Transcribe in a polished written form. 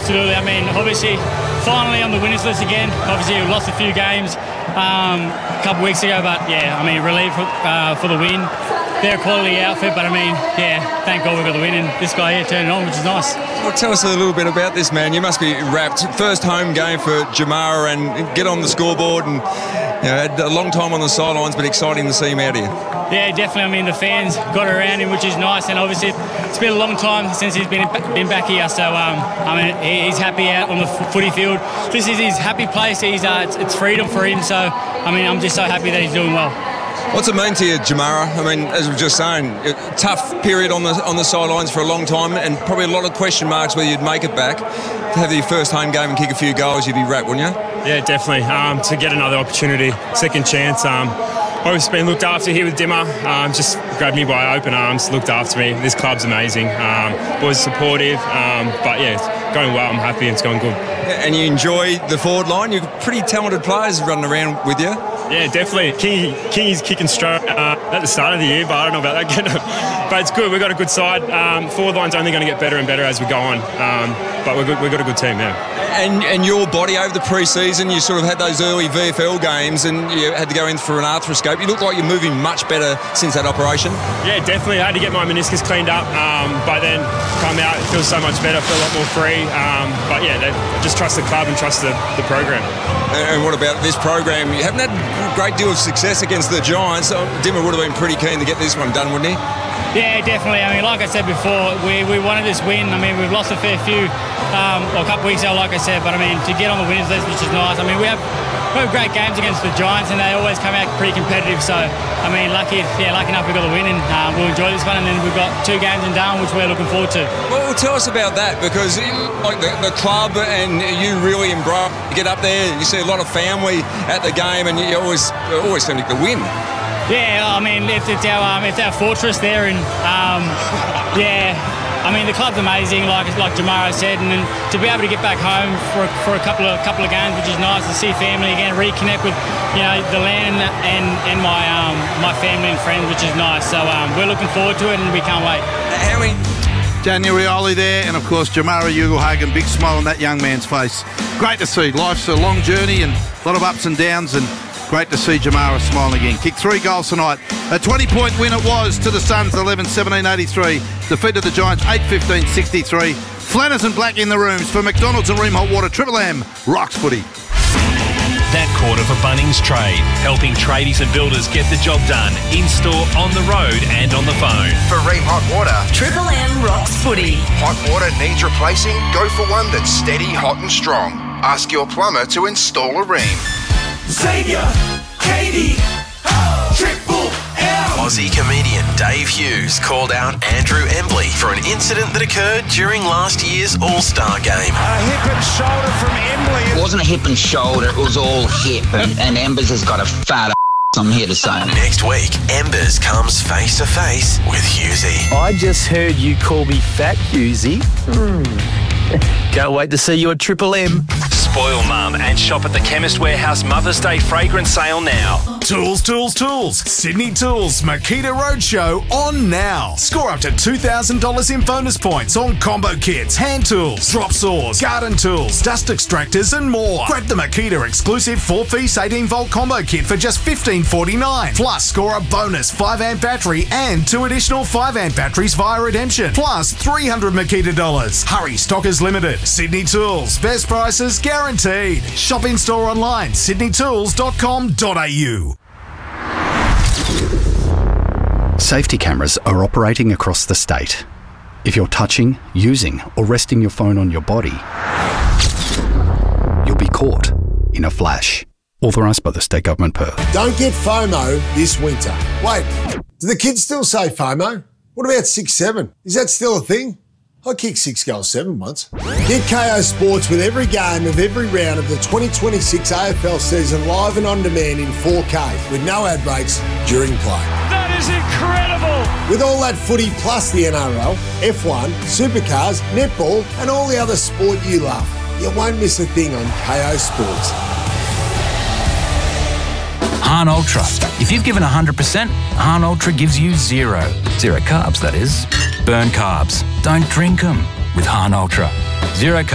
absolutely. I mean, obviously, finally on the winners list again. Obviously, we lost a few games a couple of weeks ago, but yeah, I mean, relieved for the win. They're a quality outfit, but I mean, yeah, thank God we got the win, and this guy here turned it on, which is nice. Well, tell us a little bit about this, man. You must be wrapped. First home game for Jamarra, and get on the scoreboard, and had a long time on the sidelines, but exciting to see him out here. Yeah, definitely. I mean, the fans got around him, which is nice, and obviously it's been a long time since he's been back here. So I mean, he's happy out on the footy field. This is his happy place. It's freedom for him. So I mean, I'm just so happy that he's doing well. What's it mean to you, Jamarra? I mean, as we were just saying, a tough period on the sidelines for a long time, and probably a lot of question marks whether you'd make it back. To have your first home game and kick a few goals, you'd be wrapped, wouldn't you? Yeah, definitely. To get another opportunity, second chance. Always been looked after here with Dimmer. Just grabbed me by open arms, looked after me. This club's amazing. Boys supportive, but yeah, it's going well. I'm happy. It's going good. And you enjoy the forward line. You've pretty talented players running around with you. Yeah, definitely. Kingy's kicking straight at the start of the year, but I don't know about that. But it's good. We've got a good side. Forward line's only going to get better and better as we go on. But we've got a good team, yeah. And your body over the pre-season, you sort of had those early VFL games and you had to go in for an arthroscope. You look like you're moving much better since that operation. Yeah, definitely. I had to get my meniscus cleaned up, but then come out, it feels so much better, feel a lot more free. But yeah, just trust the club and trust the program. And what about this program? You haven't had a great deal of success against the Giants. So Dimmer would have been pretty keen to get this one done, wouldn't he? Yeah, definitely. I mean, like I said before, we wanted this win. I mean, we've lost a fair few a couple of weeks ago, like I said, but I mean, to get on the winners list, which is nice. I mean, we have great games against the Giants, and they always come out pretty competitive. So, I mean, lucky enough we got the win, and we'll enjoy this one. And then we've got 2 games in Darwin, which we're looking forward to. Well, tell us about that, because like the club and you really embrace. You get up there, you see a lot of family at the game, and you always seem to win. Yeah, I mean, it's our fortress there, and yeah, I mean, the club's amazing, like Jamarra said, and then to be able to get back home for a couple of games, which is nice to see family again, reconnect with the land and my family and friends, which is nice. So we're looking forward to it, and we can't wait. How many? Daniel Rioli there, and of course Jamarra Ugle-Hagan, big smile on that young man's face. Great to see. Life's a long journey and a lot of ups and downs, and great to see Jamarra smiling again. Kicked 3 goals tonight. A 20-point win it was to the Suns, 11-17-83. Defeated the Giants, 8-15-63. Flanners and Black in the rooms for McDonald's and Ream Hot Water. Triple M rocks footy. That quarter for Bunnings Trade, helping tradies and builders get the job done, in-store, on the road and on the phone. For Ream Hot Water, Triple M rocks footy. Hot water needs replacing? Go for one that's steady, hot and strong. Ask your plumber to install a Ream. Xavier, Katie, Triple M. Aussie comedian Dave Hughes called out Andrew Embley for an incident that occurred during last year's All-Star game. A hip and shoulder from Embley. It wasn't a hip and shoulder, it was all hip, and Embers has got a fat I'm here to say. Next week, Embers comes face to face with Hughesy. I just heard you call me fat, Hughesy. Can't wait to see you at Triple M. Spoil Mum and shop at the Chemist Warehouse Mother's Day fragrance sale now. Tools, Tools, Tools. Sydney Tools Makita Roadshow on now. Score up to $2,000 in bonus points on combo kits, hand tools, drop saws, garden tools, dust extractors and more. Grab the Makita exclusive 4-piece 18-volt combo kit for just $15.49. Plus, score a bonus 5-amp battery and 2 additional 5-amp batteries via redemption. Plus, $300 Makita dollars. Hurry, stock is limited. Sydney Tools. Best prices guaranteed. Shop in store online, sydneytools.com.au. Safety cameras are operating across the state. If you're touching, using or resting your phone on your body, you'll be caught in a flash. Authorised by the State Government Perth. Don't get FOMO this winter. Wait, do the kids still say FOMO? What about 6-7? Is that still a thing? I kicked 6 goals 7 once. Get KO Sports with every game of every round of the 2026 AFL season live and on demand in 4K with no ad breaks during play. That is incredible! With all that footy plus the NRL, F1, Supercars, netball and all the other sport you love, you won't miss a thing on KO Sports. Hahn Ultra. If you've given 100%, Hahn Ultra gives you 0. 0 carbs, that is. Burn carbs. Don't drink them with Hahn Ultra. 0 carbs.